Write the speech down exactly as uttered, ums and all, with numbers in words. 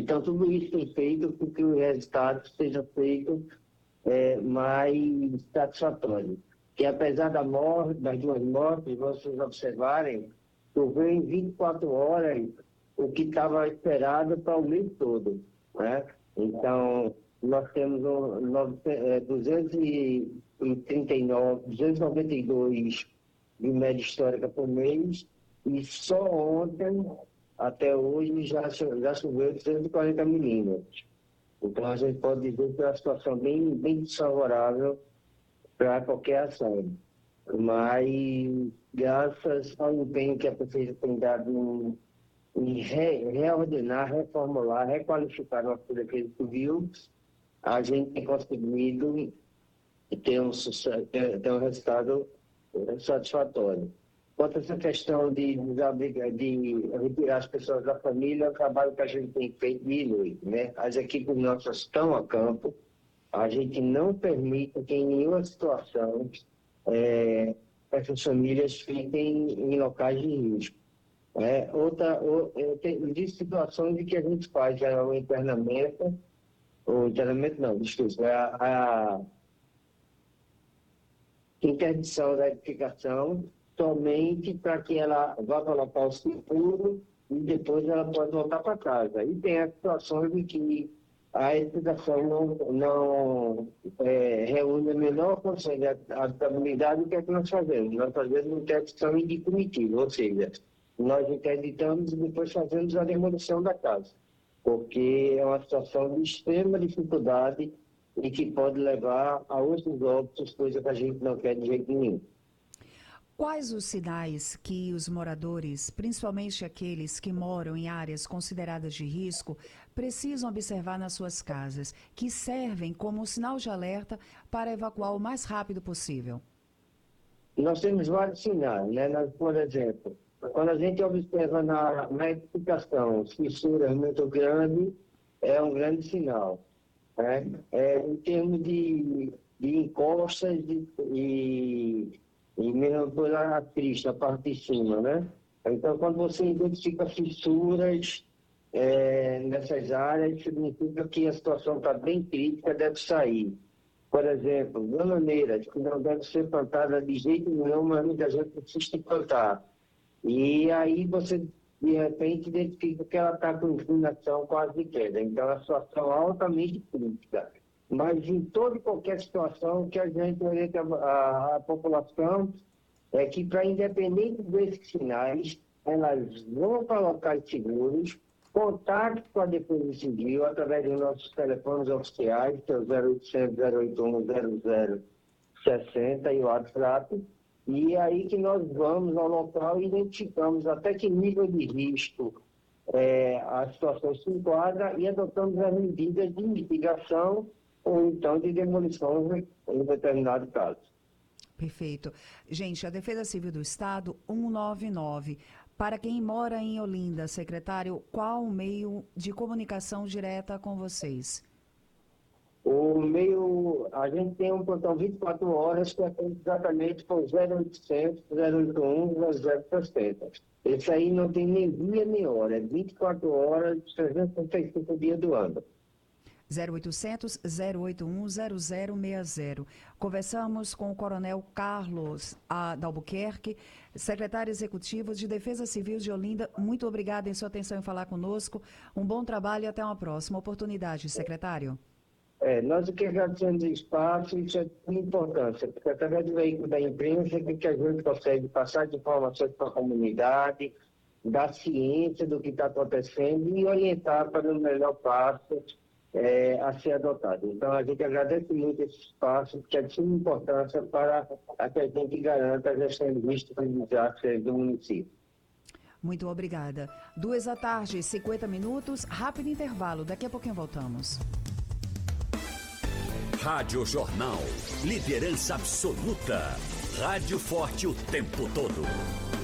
Então, tudo isso tem feito com que o resultado seja feito é, mais satisfatório. Que apesar da morte, das duas mortes, vocês observarem, choveu em vinte e quatro horas o que estava esperado para o mês todo, né? Então, nós temos um, é, duzentos e trinta e nove, duzentos e noventa e dois de média histórica por mês, e só ontem, até hoje, já, já choveu duzentos e quarenta milímetros. Então, a gente pode dizer que é uma situação bem, bem desfavorável para qualquer ação. Mas, graças ao empenho que a prefeita tem dado em, em re, reordenar, reformular, requalificar nossa defesa civil, a gente tem conseguido ter um, sucesso, ter um resultado satisfatório. Quanto a essa questão de, de retirar as pessoas da família, é um trabalho que a gente tem feito de noite, né? As equipes nossas estão a campo, a gente não permite que em nenhuma situação é, essas famílias fiquem em locais de risco. É, outra, ou, tem situações de que a gente faz é, o internamento, o internamento não, desculpa, é a, a interdição da edificação somente para que ela vá para o local seguro e depois ela pode voltar para casa. E tem as situações de que a edificação não, não é, reúne a menor condição de habitabilidade do que é que nós fazemos. Nós fazemos interdição indefinitiva, ou seja, nós interditamos e depois fazemos a demolição da casa, porque é uma situação de extrema dificuldade e que pode levar a outros óbitos, coisa que a gente não quer de jeito nenhum. Quais os sinais que os moradores, principalmente aqueles que moram em áreas consideradas de risco, precisam observar nas suas casas, que servem como sinal de alerta para evacuar o mais rápido possível? Nós temos vários sinais, né? Nós, por exemplo, quando a gente observa na, na edificação fissuras muito grandes, é um grande sinal. Né? É, em termos de, de encostas de, e, e mesmo pela triste, a parte de cima, né? Então, quando você identifica fissuras é, nessas áreas, significa que a situação está bem crítica, deve sair. Por exemplo, bananeiras, que não deve ser plantada de jeito nenhum, mas muita gente insiste em plantar. E aí você, de repente, identifica que ela está com inclinação quase de queda. Então, é uma situação altamente crítica. Mas em toda e qualquer situação que a gente orienta a, a, a população é que, para independente desses sinais, elas vão para locais seguros, contacte com a Defesa Civil através dos nossos telefones oficiais, que é o zero oitocentos, zero oitenta e um, zero zero sessenta e o WhatsApp. E é aí que nós vamos ao local e identificamos até que nível de risco é, a situação se enquadra e adotamos as medidas de mitigação ou então de demolição em determinado caso. Perfeito. Gente, a Defesa Civil do Estado, cento e noventa e nove. Para quem mora em Olinda, secretário, qual o meio de comunicação direta com vocês? O meio, a gente tem um plantão vinte e quatro horas que é exatamente com zero oitocentos, zero oitenta e um, zero sessenta. Esse aí não tem nem dia nem hora, é vinte e quatro horas, trezentos e sessenta e cinco dias do ano. zero oitocentos, zero oitenta e um, zero zero seis zero. Conversamos com o Coronel Carlos Dalbuquerque, secretário executivo de Defesa Civil de Olinda. Muito obrigada em sua atenção em falar conosco. Um bom trabalho e até uma próxima oportunidade, secretário. É, nós o que agradecemos o espaço, isso é de importância, porque através do veículo da imprensa é que a gente consegue passar de informações para a comunidade, dar ciência do que está acontecendo e orientar para o melhor passo é, a ser adotado. Então, a gente agradece muito esse espaço, que é de suma importância para que a gente garanta a gestão de risco e desastres do município. Muito obrigada. Duas da tarde, cinquenta minutos, rápido intervalo. Daqui a pouquinho voltamos. Rádio Jornal. Liderança absoluta. Rádio forte o tempo todo.